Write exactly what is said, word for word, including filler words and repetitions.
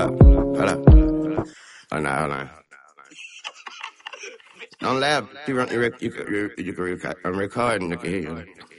up, hold up. Oh, no, hold on. Don't laugh. You, run, you, rec- you, can- you, you can record, I'm recording, I can hear you.